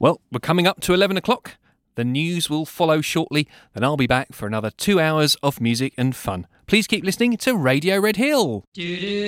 Well, we're coming up to 11 o'clock. The news will follow shortly, then I'll be back for another 2 hours of music and fun. Please keep listening to Radio Red Hill.